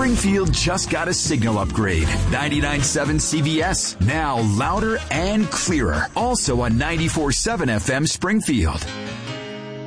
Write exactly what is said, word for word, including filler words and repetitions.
Springfield just got a signal upgrade. ninety-nine point seven C B S, now louder and clearer. Also on ninety-four point seven F M Springfield.